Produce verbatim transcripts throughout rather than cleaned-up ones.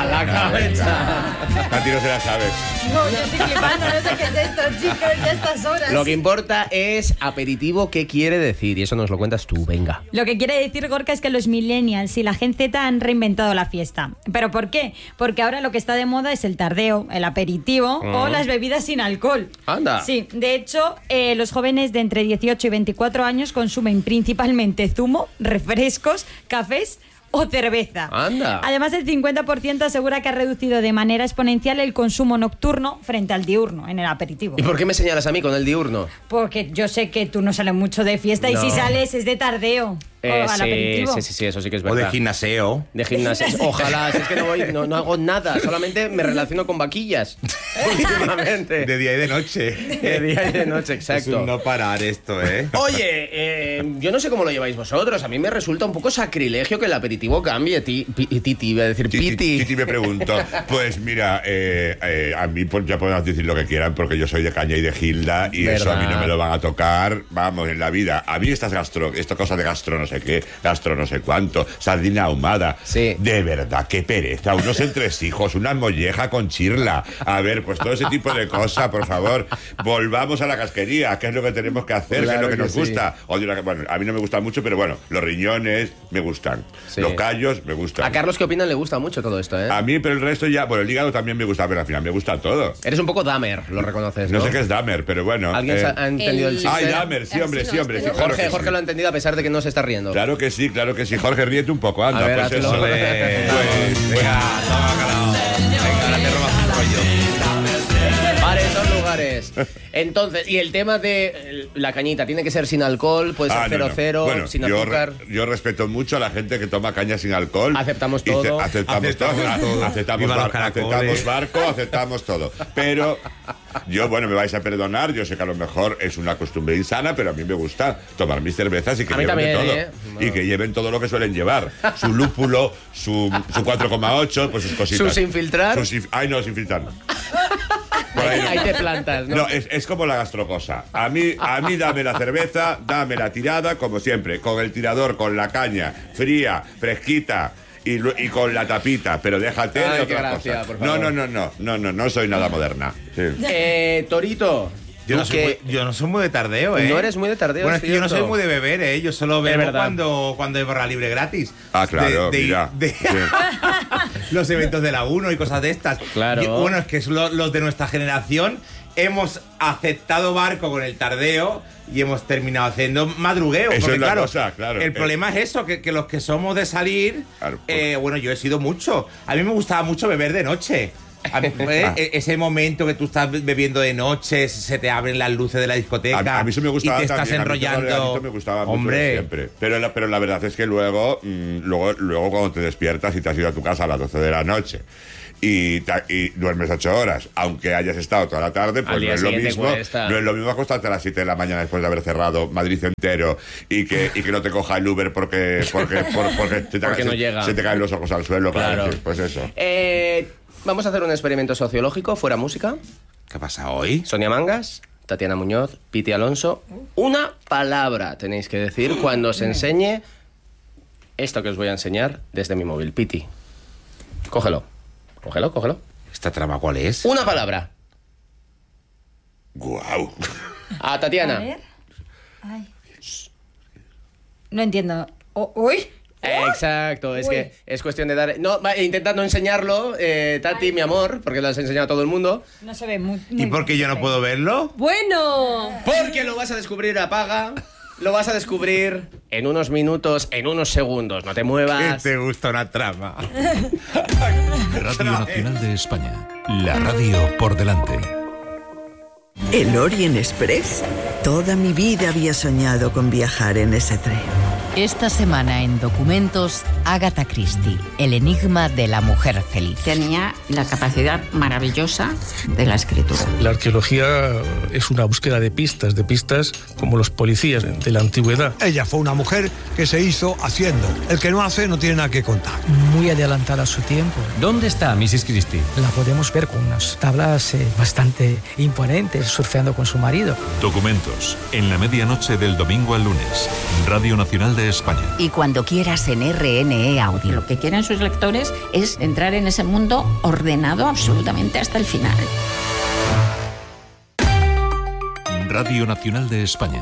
A la cabeza. A ti no se la sabes. No, yo estoy flipando, no sé qué es esto, chicos, ya a estas horas. Lo que importa es aperitivo, ¿qué quiere decir? Y eso nos lo cuentas tú, venga. Lo que quiere decir, Gorka, es que los millennials y la Gen Z han reinventado la fiesta. ¿Pero por qué? Porque ahora lo que está de moda es el tardeo, el aperitivo uh-huh. o las bebidas sin alcohol. Anda. Sí, de hecho, eh, los jóvenes de entre dieciocho y veinticuatro años consumen principalmente zumo, refrescos, cafés o cerveza. Anda. Además, el cincuenta por ciento asegura que ha reducido de manera exponencial el consumo nocturno frente al diurno en el aperitivo. ¿Y por qué me señalas a mí con el diurno? Porque yo sé que tú no sales mucho de fiesta no. y si sales es de tardeo. Eh, o al sí, aperitivo. sí, sí, sí, eso sí que es verdad. O de gimnaseo. De gimnasio. Ojalá, si es que no voy, no, no hago nada, solamente me relaciono con vaquillas. Últimamente. De día y de noche. De día y de noche, exacto. Es un no parar esto, ¿eh? Oye, eh, yo no sé cómo lo lleváis vosotros. A mí me resulta un poco sacrilegio que el aperitivo cambie. Ti, pi, titi, iba a decir piti. Titi me pregunto. Pues mira, eh, eh, a mí pues, ya podemos decir lo que quieran porque yo soy de caña y de Gilda y ¿verdad? Eso a mí no me lo van a tocar, vamos, en la vida. A mí estas gastro, esta cosa de gastro no sé qué, gastro no sé cuánto, sardina ahumada. Sí. De verdad, qué pereza. Unos entresijos, una molleja con chirla. A ver, pues todo ese tipo de cosas, por favor. Volvamos a la casquería, ¿qué es lo que tenemos que hacer? Claro ¿Qué es lo que, que nos sí. gusta? Odio, bueno, a mí no me gusta mucho, pero bueno, los riñones me gustan. Sí. Los callos me gustan. A Carlos, ¿qué opinan? Le gusta mucho todo esto, ¿eh? A mí, pero el resto ya, bueno, el hígado también me gusta, pero al final me gusta todo. Eres un poco Dahmer, lo reconoces, ¿no? No sé qué es Dahmer, pero bueno. ¿Alguien eh... ha entendido el, el... chiste? Ay, Dahmer, sí, hombre, sí, hombre. Sí, claro Jorge, que Jorge sí. lo ha entendido a pesar de que no se está riendo. Claro que sí, claro que sí. Jorge, ríete un poco, anda. A ver, pues hazlo. eso. Pues, venga, toma, calado. Venga, ahora te robas un rollo. Bares, dos lugares. Entonces, y el tema de la cañita, ¿tiene que ser sin alcohol? ¿Puede ser Ah, no, cero no. cero, Bueno, sin yo, azúcar? re- yo respeto mucho a la gente que toma caña sin alcohol. Aceptamos Y ce- todo. Aceptamos, Aceptamos todo. todo. Aceptamos, Viva los bar- caracoles. aceptamos barco, aceptamos todo. Pero yo, bueno, me vais a perdonar. Yo sé que a lo mejor es una costumbre insana, pero a mí me gusta tomar mis cervezas y que A mí lleven de también, todo. ¿eh? Y que lleven todo lo que suelen llevar. Su lúpulo, su, su cuatro coma ocho, pues sus cositas. ¿Sus infiltrar? Sus inf- Ay, no, sin filtrar. Por Ahí, ahí no. ahí te plantas, ¿no? No, es, es como la gastrocosa. A mí, a mí dame la cerveza, dame la tirada, como siempre, con el tirador, con la caña, fría, fresquita y, lu- y con la tapita, pero déjate Ay, de qué otras gracia, cosas. por No, favor. no, no, no, no, no, no soy nada moderna. Sí. Eh, Torito, Yo no, tú soy que- muy, yo no soy muy de tardeo, ¿eh? No eres muy de tardeo, Bueno, es es que yo no cierto. soy muy de beber, ¿eh? Yo solo Es bebo verdad. cuando, cuando hay barra libre gratis. Ah, claro, De- de- mira. de- Sí. Los eventos de la uno y cosas de estas. Claro. Yo- bueno, es que es lo- los de nuestra generación hemos aceptado barco con el tardeo y hemos terminado haciendo madrugueo. Eso porque, es la claro, cosa, claro. El Eh. problema es eso, que, que los que somos de salir, Claro, pues. eh, bueno, yo he sido mucho. A mí me gustaba mucho beber de noche. A mí, ¿eh? Ah. E- Ese momento que tú estás bebiendo de noche, se te abren las luces de la discoteca. A, a mí eso me gustaba y te estás también, a mí todo enrollando. eso me gustaba mucho Hombre, siempre. Pero la, pero la verdad es que luego, mmm, luego, luego cuando te despiertas y te has ido a tu casa a las doce de la noche y, ta- y duermes ocho horas, aunque hayas estado toda la tarde, pues Al día no es lo siguiente mismo. cuesta. No es lo mismo acostarte a las siete de la mañana después de haber cerrado Madrid entero y que, y que no te coja el Uber porque, porque, por- porque, se, te, Porque se- no llega. se te caen los ojos al suelo. Claro. Claro, pues eso. Eh, vamos a hacer un experimento sociológico, fuera música. ¿qué pasa hoy? Sonia Mangas, Tatiana Muñoz, Piti Alonso. Una palabra tenéis que decir cuando os enseñe esto que os voy a enseñar desde mi móvil. Piti, cógelo. Cógelo, cógelo. ¿Esta trama cuál es? Una palabra. Guau. A A Tatiana. ver. Ay. No entiendo. O- ¿Uy? Exacto, es Uy. que es cuestión de dar... No, va, intentad no enseñarlo, eh, Tati, mi amor, porque lo has enseñado a todo el mundo. No se ve muy... ¿Y por qué yo no puedo verlo? Bueno, Porque lo vas a descubrir, apaga. Lo vas a descubrir en unos minutos, en unos segundos. No te ¿Qué muevas. te gusta una trama? Radio Nacional de España. La radio por delante. ¿El Orient Express? Toda mi vida había soñado con viajar en ese tren. Esta semana en Documentos, Agatha Christie, el enigma de la mujer feliz. Tenía la capacidad maravillosa de la escritura. La arqueología es una búsqueda de pistas, de pistas como los policías de la antigüedad. Ella fue una mujer que se hizo haciendo. El que no hace no tiene nada que contar. Muy adelantada a su tiempo. ¿Dónde está missus Christie? La podemos ver con unas tablas eh, bastante imponentes, surfeando con su marido. Documentos. En la medianoche del domingo al lunes. Radio Nacional de de España. Y cuando quieras en R N E Audio. Lo que quieren sus lectores es entrar en ese mundo ordenado absolutamente hasta el final. Radio Nacional de España.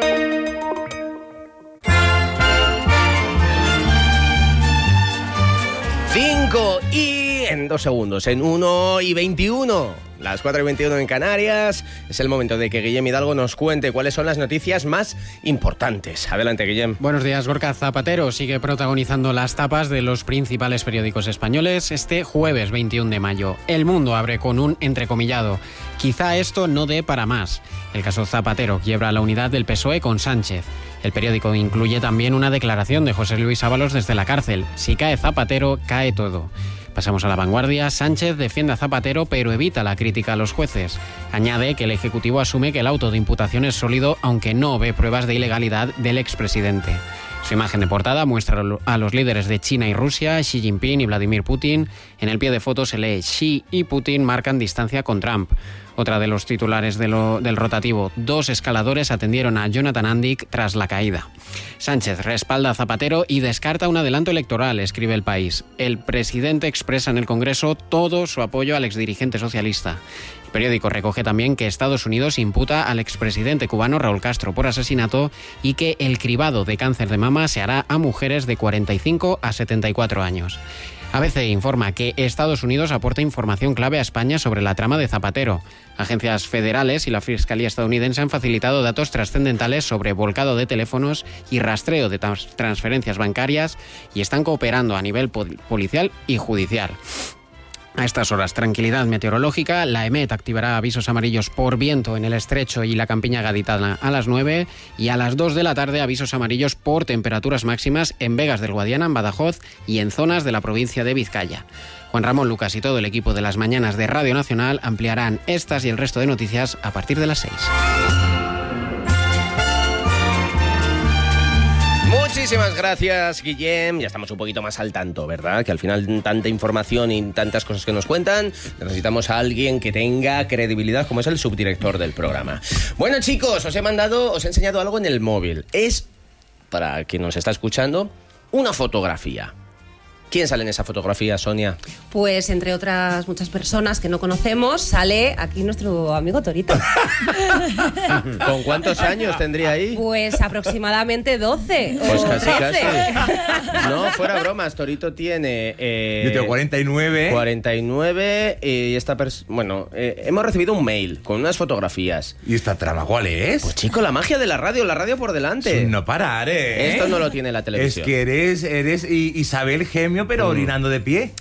Cinco y en dos segundos, en uno y veintiuno. Las cuatro y veintiuno en Canarias. Es el momento de que Guillem Hidalgo nos cuente cuáles son las noticias más importantes. Adelante, Guillem. Buenos días. Gorka Zapatero sigue protagonizando las tapas de los principales periódicos españoles este jueves veintiuno de mayo. El Mundo abre con un entrecomillado: quizá esto no dé para más. El caso Zapatero quiebra la unidad del P S O E con Sánchez. El periódico incluye también una declaración de José Luis Ábalos desde la cárcel: si cae Zapatero, cae todo. Pasamos a La Vanguardia. Sánchez defiende a Zapatero pero evita la crítica a los jueces. Añade que el Ejecutivo asume que el auto de imputación es sólido, aunque no ve pruebas de ilegalidad del expresidente. Su imagen de portada muestra a los líderes de China y Rusia, Xi Jinping y Vladimir Putin. En el pie de foto se lee: Xi y Putin marcan distancia con Trump. Otra de los titulares de lo, del rotativo: dos escaladores atendieron a Jonathan Andic tras la caída. Sánchez respalda a Zapatero y descarta un adelanto electoral, escribe El País. El presidente expresa en el Congreso todo su apoyo al exdirigente socialista. El periódico recoge también que Estados Unidos imputa al expresidente cubano Raúl Castro por asesinato y que el cribado de cáncer de mama se hará a mujeres de cuarenta y cinco a setenta y cuatro años. A B C informa que Estados Unidos aporta información clave a España sobre la trama de Zapatero. Agencias federales y la Fiscalía estadounidense han facilitado datos trascendentales sobre volcado de teléfonos y rastreo de trans- transferencias bancarias y están cooperando a nivel pol- policial y judicial. A estas horas, tranquilidad meteorológica. La EMET activará avisos amarillos por viento en el Estrecho y la Campiña Gaditana a las nueve, y a las dos de la tarde avisos amarillos por temperaturas máximas en Vegas del Guadiana, en Badajoz y en zonas de la provincia de Vizcaya. Juan Ramón Lucas y todo el equipo de las mañanas de Radio Nacional ampliarán estas y el resto de noticias a partir de las seis. Muchísimas gracias, Guillem. Ya estamos un poquito más al tanto, ¿verdad? Que al final tanta información y tantas cosas que nos cuentan, necesitamos a alguien que tenga credibilidad, como es el subdirector del programa. Bueno, chicos, os he mandado, os he enseñado algo en el móvil. Es, para quien nos está escuchando, una fotografía. ¿Quién sale en esa fotografía, Sonia? Pues, entre otras muchas personas que no conocemos, sale aquí nuestro amigo Torito. ¿Con cuántos años tendría ahí? Pues aproximadamente doce. Pues o casi, trece. casi. No, fuera bromas, Torito tiene... Eh, Yo tengo cuarenta y nueve. cuarenta y nueve y esta persona... Bueno, eh, hemos recibido un mail con unas fotografías. ¿Y esta trama cuál es? Pues chico, la magia de la radio, la radio por delante. Es no parar, ¿eh? Esto no lo tiene la televisión. Es que eres, eres Isabel Gemio, pero mm. orinando de pie.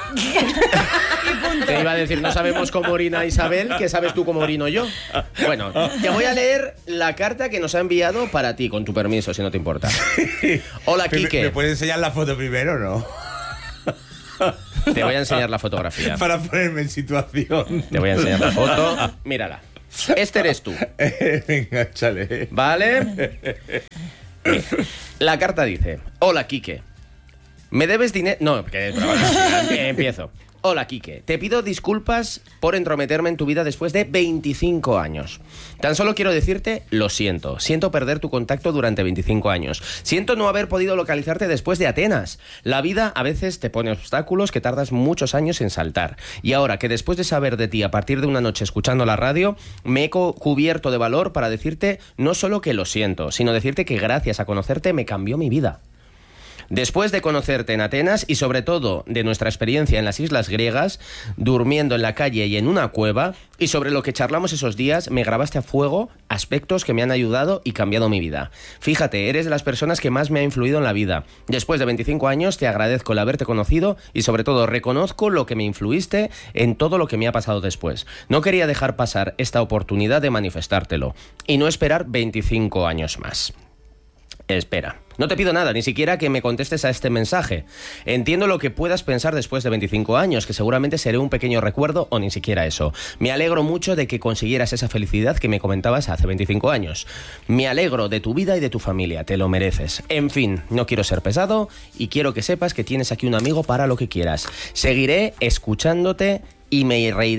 Te iba a decir, no sabemos cómo orina Isabel, ¿qué sabes tú cómo orino yo? Bueno, te voy a leer la carta que nos ha enviado para ti, con tu permiso, si no te importa. Hola, Quique. ¿Me, ¿Me puedes enseñar la foto primero o no? Te voy a enseñar la fotografía. Para ponerme en situación. Te voy a enseñar la foto. Mírala. Este eres tú. Venga, chale. ¿Vale? Mira, la carta dice: hola, Quique. ¿Me debes dinero? No, que empiezo. Hola, Quique. Te pido disculpas por entrometerme en tu vida después de veinticinco años. Tan solo quiero decirte, lo siento. Siento perder tu contacto durante veinticinco años. Siento no haber podido localizarte después de Atenas. La vida a veces te pone obstáculos que tardas muchos años en saltar. Y ahora que después de saber de ti a partir de una noche escuchando la radio, me he cubierto de valor para decirte no solo que lo siento, sino decirte que gracias a conocerte me cambió mi vida. Después de conocerte en Atenas y sobre todo de nuestra experiencia en las islas griegas, durmiendo en la calle y en una cueva, y sobre lo que charlamos esos días, me grabaste a fuego aspectos que me han ayudado y cambiado mi vida. Fíjate, eres de las personas que más me ha influido en la vida. Después de veinticinco años te agradezco el haberte conocido y sobre todo reconozco lo que me influiste en todo lo que me ha pasado después. No quería dejar pasar esta oportunidad de manifestártelo y no esperar veinticinco años más. Espera, no te pido nada, ni siquiera que me contestes a este mensaje. Entiendo lo que puedas pensar después de veinticinco años, que seguramente seré un pequeño recuerdo o ni siquiera eso. Me alegro mucho de que consiguieras esa felicidad que me comentabas hace veinticinco años. Me alegro de tu vida y de tu familia, te lo mereces. En fin, no quiero ser pesado y quiero que sepas que tienes aquí un amigo para lo que quieras. Seguiré escuchándote y me reiré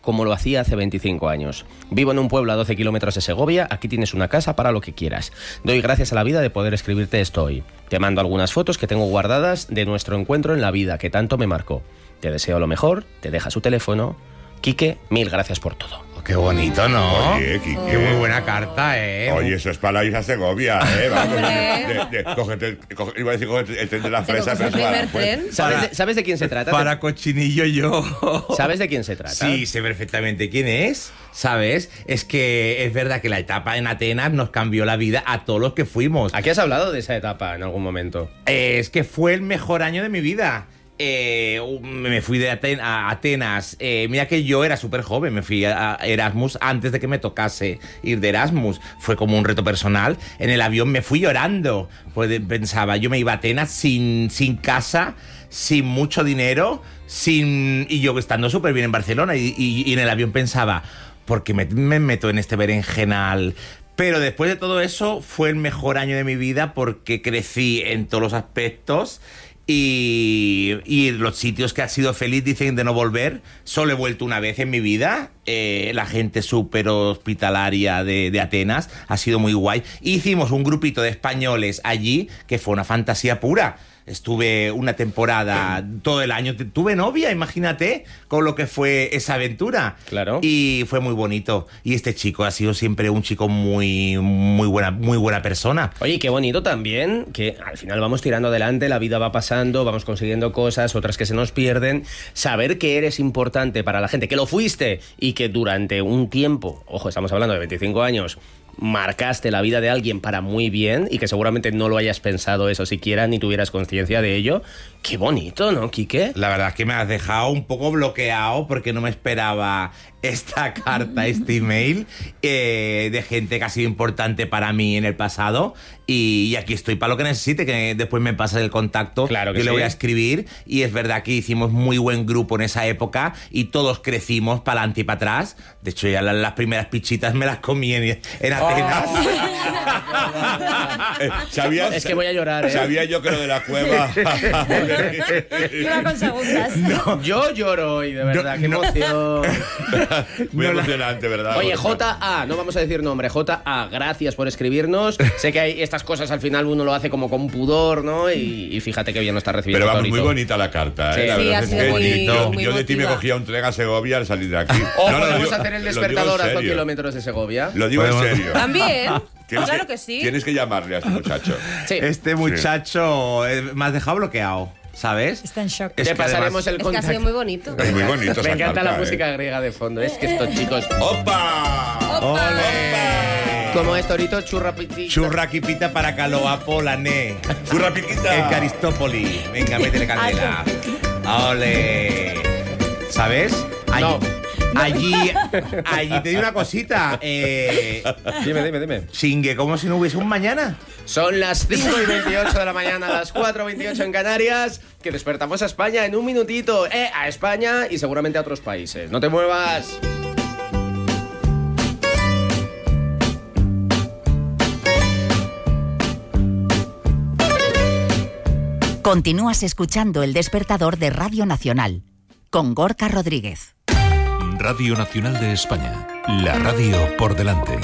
como lo hacía hace veinticinco años. Vivo en un pueblo a doce kilómetros de Segovia, aquí tienes una casa para lo que quieras. Doy gracias a la vida de poder escribirte esto hoy. Te mando algunas fotos que tengo guardadas de nuestro encuentro en la vida, que tanto me marcó. Te deseo lo mejor, te deja su teléfono. Quique, mil gracias por todo. Qué bonito, ¿no? Oye, Quique. Qué muy buena carta, ¿eh? Oye, eso es para la isla Segovia, ¿eh? Vamos, de, de, cógete, coge, iba a decir, cógete el tren de la fresa, pero primer pues, tren. ¿Sabes de, ¿Sabes de quién se trata? Para cochinillo yo. ¿Sabes de quién se trata? Sí, sé perfectamente quién es, ¿sabes? Es que es verdad que la etapa en Atenas nos cambió la vida a todos los que fuimos. ¿A qué has hablado de esa etapa en algún momento? Eh, es que fue el mejor año de mi vida. Eh, me fui de Aten- a Atenas. Eh, mira que yo era súper joven, me fui a Erasmus antes de que me tocase ir de Erasmus. Fue como un reto personal. En el avión me fui llorando. Pues pensaba, yo me iba a Atenas sin, sin casa, sin mucho dinero, sin y yo estando súper bien en Barcelona. Y, y, y en el avión pensaba, ¿por qué me, me meto en este berenjenal? Pero después de todo eso, fue el mejor año de mi vida porque crecí en todos los aspectos. Y, y los sitios que ha sido feliz dicen de no volver. Solo he vuelto una vez en mi vida. Eh, la gente súper hospitalaria de, de Atenas ha sido muy guay. Hicimos un grupito de españoles allí que fue una fantasía pura. Estuve una temporada, todo el año. Tuve novia, imagínate, con lo que fue esa aventura. Claro. Y fue muy bonito. Y este chico ha sido siempre un chico muy, muy buena, muy buena persona. Oye, qué bonito también, que al final vamos tirando adelante, la vida va pasando, vamos consiguiendo cosas, otras que se nos pierden. Saber que eres importante para la gente, que lo fuiste y que durante un tiempo, ojo, estamos hablando de veinticinco años, marcaste la vida de alguien para muy bien y que seguramente no lo hayas pensado eso siquiera ni tuvieras conciencia de ello. Qué bonito, ¿no, Quique? La verdad es que me has dejado un poco bloqueado porque no me esperaba esta carta, este email eh, de gente que ha sido importante para mí en el pasado y, y aquí estoy para lo que necesite, que después me pases el contacto, claro que yo sí. le voy a escribir. Y es verdad que hicimos muy buen grupo en esa época y todos crecimos para adelante y para atrás. De hecho ya las, las primeras pichitas me las comí en, en Atenas. Oh. eh, ¿sabías? Es que voy a llorar, ¿eh? Sabía yo que lo de la cueva. Iba con segundas. No. Yo lloro hoy, de verdad, No, qué no. emoción. Muy No la- emocionante, ¿verdad? Oye, J A, no vamos a decir nombre, J A, gracias por escribirnos. Sé que hay estas cosas al final uno lo hace como con pudor, ¿no? Y, y fíjate qué bien lo está recibiendo. Pero vamos, Torito. muy bonita la carta, ¿eh? Sí. La Sí, verdad ha es sido que muy- yo, muy yo de ti me emotiva. cogía un tren a Segovia al salir de aquí. O No, no, lo podemos digo- hacer el lo digo en despertador a dos serio. kilómetros de Segovia. Lo digo en Podemos- serio. También. Tienes Claro que sí. Tienes que llamarle a este muchacho. Sí. Este muchacho eh, me has dejado bloqueado, ¿sabes? Está en shock. Es Te que pasaremos además- el Es que ha contacto. sido muy bonito. Es muy bonito esa Me encanta carta, la ¿eh? música griega de fondo. Es que estos chicos... ¡Opa! ¡Ole! Como es Torito, churrapiti. Churraquipita para Caloapo, Lané. ¡Churrapiquita! En Caristópoli. Venga, métele candela. ¡Ole! ¿Sabes? Allí, No. allí, allí te digo una cosita. Eh, Dime, dime, dime. chingue, como si no hubiese un mañana. Son las cinco y veintiocho de la mañana, las cuatro y veintiocho en Canarias, que despertamos a España en un minutito. Eh, a España y seguramente a otros países. No te muevas. Continúas escuchando El Despertador de Radio Nacional con Gorka Rodríguez. Radio Nacional de España. La radio por delante.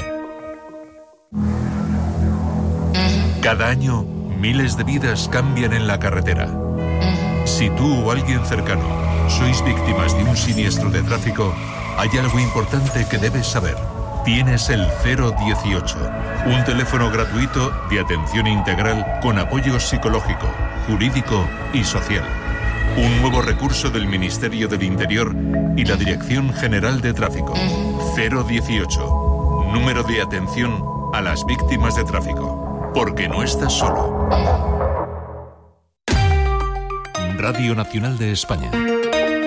Cada año, miles de vidas cambian en la carretera. Si tú o alguien cercano sois víctimas de un siniestro de tráfico, hay algo importante que debes saber. Tienes el cero dieciocho, un teléfono gratuito de atención integral con apoyo psicológico, jurídico y social. Un nuevo recurso del Ministerio del Interior y la Dirección General de Tráfico. cero dieciocho, número de atención a las víctimas de tráfico. Porque no estás solo. Radio Nacional de España.